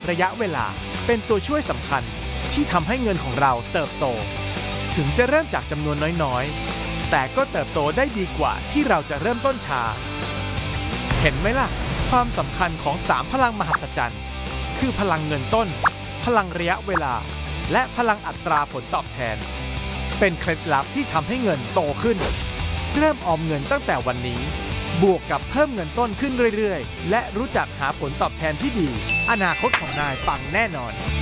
ระยะเวลาเป็นตัวช่วยสำคัญที่ทำให้เงินของเราเติบโตถึงจะเริ่มจากจำนวนน้อยๆแต่ก็เติบโตได้ดีกว่าที่เราจะเริ่มต้นช้าเห็นไหมล่ะความสำคัญของ3พลังมหัศจรรย์คือพลังเงินต้นพลังระยะเวลาและพลังอัตราผลตอบแทนเป็นเคล็ดลับที่ทำให้เงินโตขึ้นเริ่มออมเงินตั้งแต่วันนี้บวกกับเพิ่มเงินต้นขึ้นเรื่อยๆและรู้จักหาผลตอบแทนที่ดีอนาคตของนายปังแน่นอน